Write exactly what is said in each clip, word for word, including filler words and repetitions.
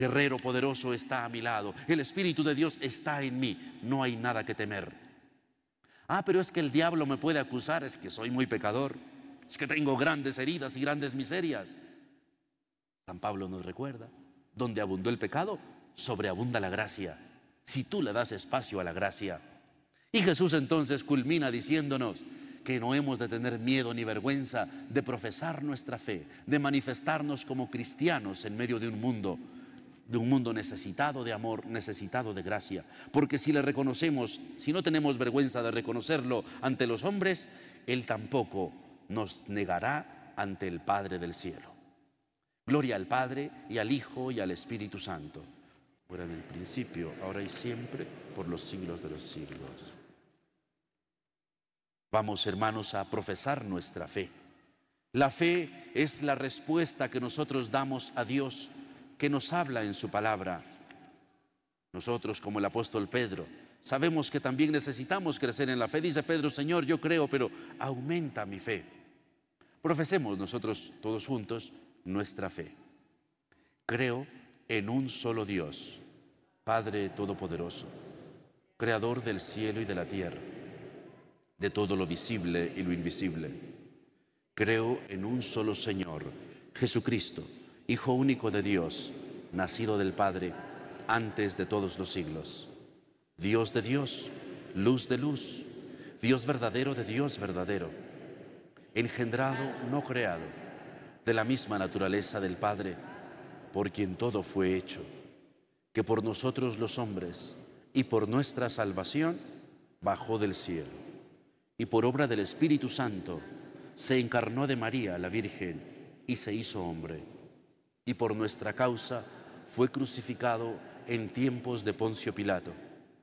Guerrero poderoso está a mi lado. El Espíritu de Dios está en mí. No hay nada que temer. Ah, pero es que el diablo me puede acusar. Es que soy muy pecador. Es que tengo grandes heridas y grandes miserias. San Pablo nos recuerda, donde abundó el pecado, sobreabunda la gracia. Si tú le das espacio a la gracia. Y Jesús entonces culmina diciéndonos que no hemos de tener miedo ni vergüenza de profesar nuestra fe, de manifestarnos como cristianos en medio de un mundo, de un mundo necesitado de amor, necesitado de gracia. Porque si le reconocemos, si no tenemos vergüenza de reconocerlo ante los hombres, Él tampoco nos negará ante el Padre del cielo. Gloria al Padre, y al Hijo, y al Espíritu Santo. Fuera en el principio, ahora y siempre, por los siglos de los siglos. Vamos, hermanos, a profesar nuestra fe. La fe es la respuesta que nosotros damos a Dios, que nos habla en su palabra. Nosotros, como el apóstol Pedro, sabemos que también necesitamos crecer en la fe. Dice Pedro: Señor, yo creo, pero aumenta mi fe. Profesemos nosotros todos juntos nuestra fe. Creo en un solo Dios, Padre Todopoderoso, Creador del cielo y de la tierra, de todo lo visible y lo invisible. Creo en un solo Señor, Jesucristo, Hijo único de Dios, nacido del Padre antes de todos los siglos. Dios de Dios, luz de luz, Dios verdadero de Dios verdadero, engendrado, no creado, de la misma naturaleza del Padre, por quien todo fue hecho, que por nosotros los hombres y por nuestra salvación bajó del cielo, y por obra del Espíritu Santo se encarnó de María, la Virgen, y se hizo hombre, y por nuestra causa fue crucificado en tiempos de Poncio Pilato,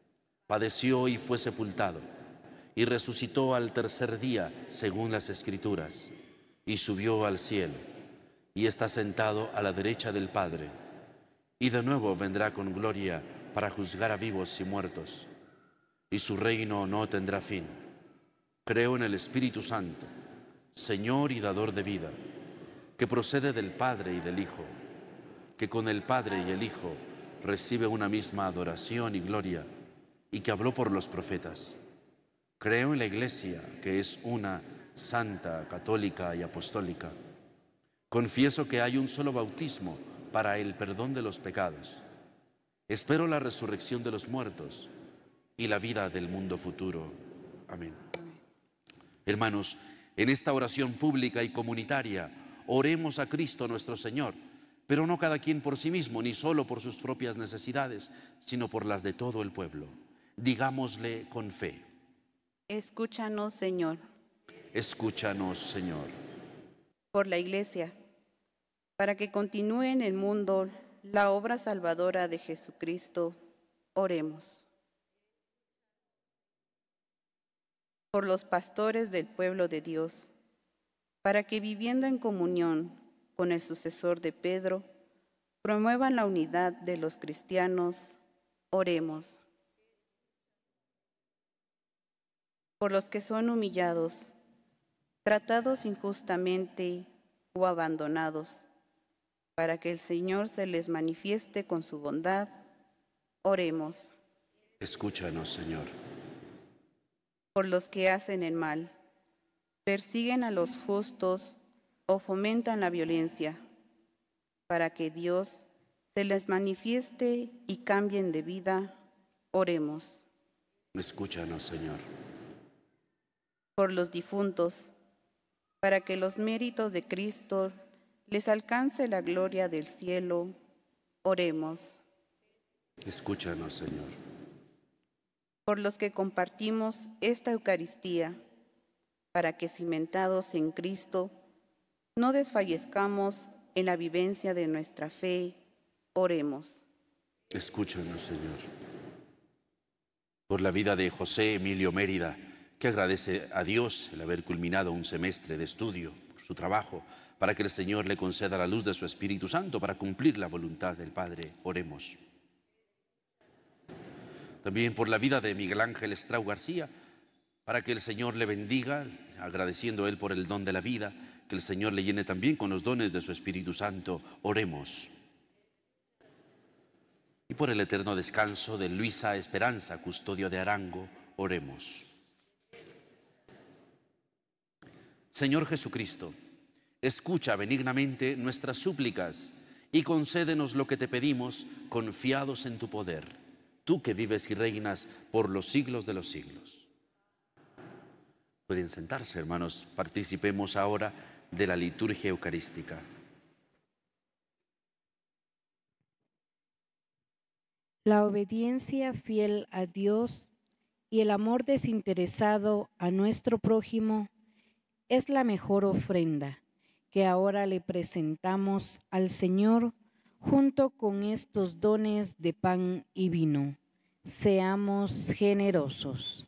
padeció y fue sepultado, y resucitó al tercer día, según las Escrituras, y subió al cielo, y está sentado a la derecha del Padre, y de nuevo vendrá con gloria para juzgar a vivos y muertos, y su reino no tendrá fin. Creo en el Espíritu Santo, Señor y dador de vida, que procede del Padre y del Hijo, que con el Padre y el Hijo recibe una misma adoración y gloria, y que habló por los profetas. Creo en la Iglesia, que es una, santa, católica y apostólica. Confieso que hay un solo bautismo para el perdón de los pecados. Espero la resurrección de los muertos y la vida del mundo futuro. Amén. Hermanos, en esta oración pública y comunitaria, oremos a Cristo nuestro Señor, pero no cada quien por sí mismo, ni solo por sus propias necesidades, sino por las de todo el pueblo. Digámosle con fe: Escúchanos, Señor. Escúchanos, Señor. Por la Iglesia, para que continúe en el mundo la obra salvadora de Jesucristo, oremos. Por los pastores del pueblo de Dios, para que viviendo en comunión con el sucesor de Pedro, promuevan la unidad de los cristianos, oremos. Por los que son humillados, tratados injustamente o abandonados, para que el Señor se les manifieste con su bondad, oremos. Escúchanos, Señor. Por los que hacen el mal, persiguen a los justos o fomentan la violencia, para que Dios se les manifieste y cambien de vida, oremos. Escúchanos, Señor. Por los difuntos, para que los méritos de Cristo les alcance la gloria del cielo, oremos. Escúchanos, Señor. Por los que compartimos esta Eucaristía, para que cimentados en Cristo, no desfallezcamos en la vivencia de nuestra fe, oremos. Escúchanos, Señor. Por la vida de José Emilio Mérida, que agradece a Dios el haber culminado un semestre de estudio, por su trabajo, para que el Señor le conceda la luz de su Espíritu Santo para cumplir la voluntad del Padre, oremos. También por la vida de Miguel Ángel Estrau García, para que el Señor le bendiga, agradeciendo a él por el don de la vida, que el Señor le llene también con los dones de su Espíritu Santo, oremos. por el eterno descanso de Luisa Esperanza, custodio de Arango, oremos. Señor Jesucristo, escucha benignamente nuestras súplicas y concédenos lo que te pedimos, confiados en tu poder, tú que vives y reinas por los siglos de los siglos. Pueden sentarse, hermanos, participemos ahora de la liturgia eucarística. La obediencia fiel a Dios y el amor desinteresado a nuestro prójimo es la mejor ofrenda que ahora le presentamos al Señor junto con estos dones de pan y vino. Seamos generosos.